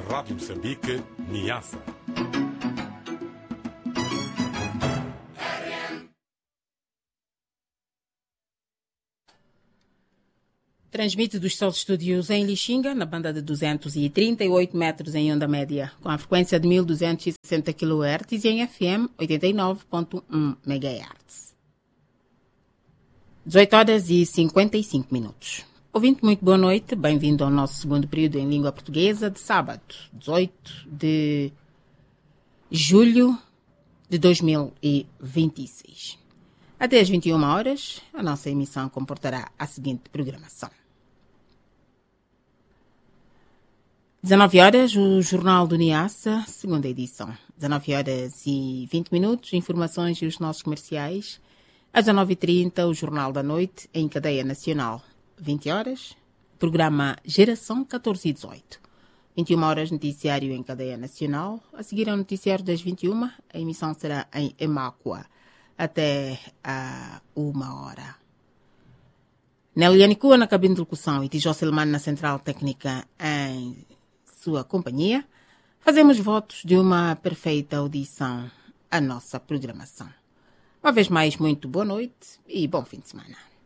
Rádio Moçambique, Niassa. Transmite dos seus estúdios em Lixinga, na banda de 238 metros em onda média, com a frequência de 1260 kHz e em FM 89.1 MHz. 18 horas e 55 minutos. Ouvinte, muito boa noite. Bem-vindo ao nosso segundo período em língua portuguesa de sábado, 18 de julho de 2026. Até às 21 horas, a nossa emissão comportará a seguinte programação. 19 horas, o Jornal do Niassa, segunda edição. 19 horas e 20 minutos, informações e os nossos comerciais. Às 19h30, o Jornal da Noite, em cadeia nacional. 20 horas, programa Geração 14 e 18. 21 horas, noticiário em cadeia nacional. A seguir ao noticiário das 21, a emissão será em Emáqua, até a 1h. Nélia Nicua na cabine de locução e Tijó Selmano na central técnica em sua companhia. Fazemos votos de uma perfeita audição à nossa programação. Uma vez mais, muito boa noite e bom fim de semana.